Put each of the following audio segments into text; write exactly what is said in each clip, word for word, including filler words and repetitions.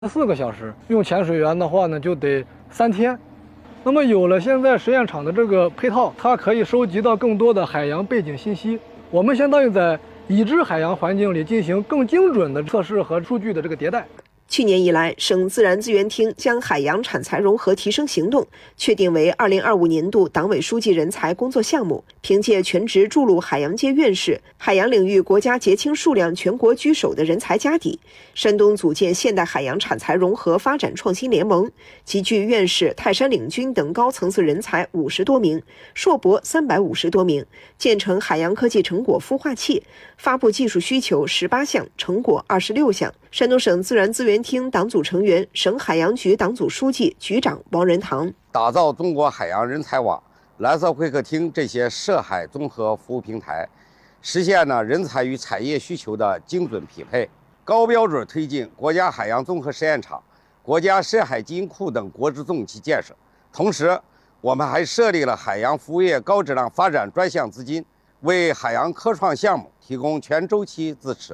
四个小时，用潜水员的话呢就得三天。那么有了现在实验场的这个配套，它可以收集到更多的海洋背景信息。我们相当于在已知海洋环境里进行更精准的测试和数据的这个迭代。 去年以来，省自然资源厅将海洋产材融合提升行动确定为二零二五年度党委书记人才工作项目。凭借全职注入海洋界院士、海洋领域国家结清数量全国居首的人才家底，山东组建现代海洋产材融合发展创新联盟，集聚院士、泰山领军等高层次人才五十多名，硕博三百五十多名，建成海洋科技成果孵化器，发布技术需求十八项，成果二十六项。山东省自然资源厅党组成员、省海洋局党组书记、局长王仁堂， 打造中国海洋人才网、蓝色会客厅这些涉海综合服务平台，实现了人才与产业需求的精准匹配，高标准推进国家海洋综合实验场、国家深海基因库等国之重器建设。同时，我们还设立了海洋服务业高质量发展专项资金，为海洋科创项目提供全周期支持。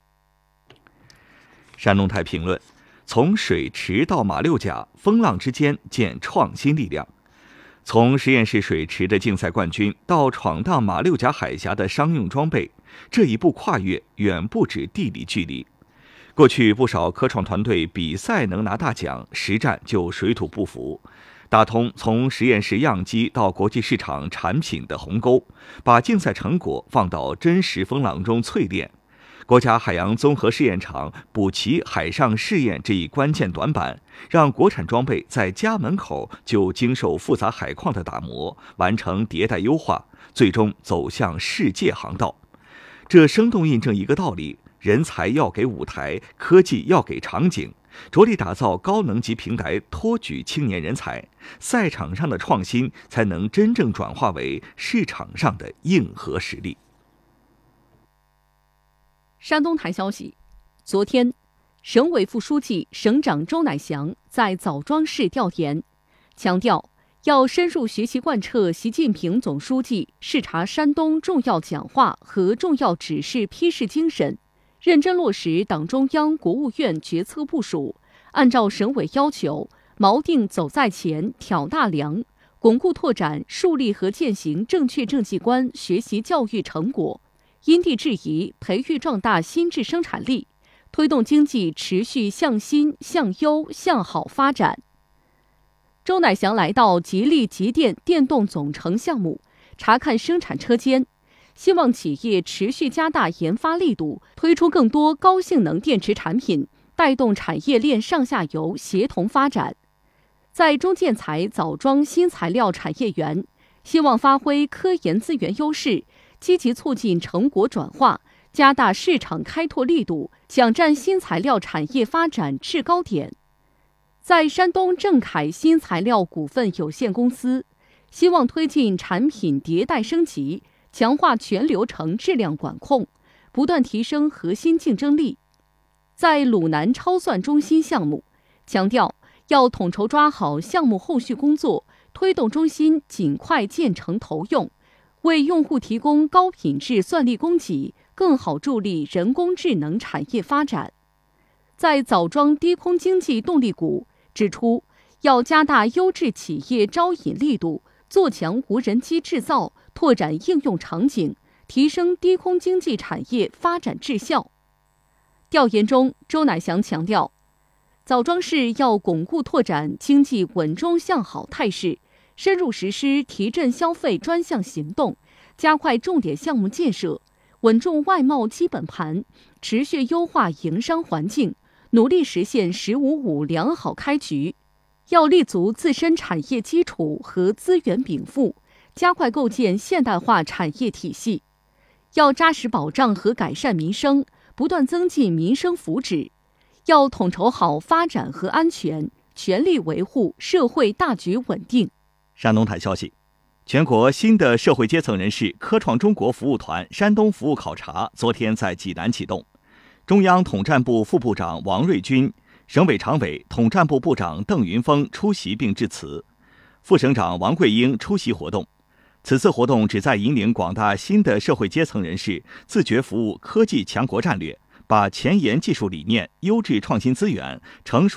山东台评论：从水池到马六甲，风浪之间见创新力量。从实验室水池的竞赛冠军到闯荡马六甲海峡的商用装备，这一步跨越远不止地理距离。过去不少科创团队比赛能拿大奖，实战就水土不服。打通从实验室样机到国际市场产品的鸿沟，把竞赛成果放到真实风浪中淬炼。国家海洋综合试验场补齐海上试验这一关键短板，让国产装备在家门口就经受复杂海况的打磨，完成迭代优化，最终走向世界航道。这生动印证一个道理：人才要给舞台，科技要给场景，着力打造高能级平台，托举青年人才，赛场上的创新才能真正转化为市场上的硬核实力。 山东台消息，昨天，省委副书记、省长周乃祥在枣庄市调研，强调要深入学习贯彻习近平总书记视察山东重要讲话和重要指示批示精神，认真落实党中央、国务院决策部署，按照省委要求，锚定走在前、挑大梁，巩固拓展、树立和践行正确政绩观学习教育成果。因地制宜培育壮大新质生产力，推动经济持续向新、向优、向好发展。周乃祥来到吉利吉电电动总成项目，查看生产车间，希望企业持续加大研发力度，推出更多高性能电池产品，带动产业链上下游协同发展。在中建材枣庄新材料产业园，希望发挥科研资源优势，积极促进成果转化，加大市场开拓力度，抢占新材料产业发展制高点。在山东正凯新材料股份有限公司，希望推进产品迭代升级，强化全流程质量管控，不断提升核心竞争力。在鲁南超算中心项目，强调要统筹抓好项目后续工作，推动中心尽快建成投用，为用户提供高品质算力供给，更好助力人工智能产业发展。在枣庄低空经济动力股指出，要加大优质企业招引力度，做强无人机制造，拓展应用场景，提升低空经济产业发展质效。调研中，周乃祥强调，枣庄市要巩固拓展经济稳中向好态势，深入实施提振消费专项行动，加快重点项目建设，稳重外贸基本盘，持续优化营商环境，努力实现“十五五”良好开局。要立足自身产业基础和资源禀赋，加快构建现代化产业体系。要扎实保障和改善民生，不断增进民生福祉。要统筹好发展和安全，全力维护社会大局稳定。 山东台消息，全国新的社会阶层人士科创中国服务团山东服务考察昨天在济南启动，中央统战部副部长王瑞军、省委常委、统战部部长邓云峰出席并致辞，副省长王桂英出席活动。此次活动旨在引领广大新的社会阶层人士自觉服务科技强国战略， 把前沿技术理念、优质创新资源、成熟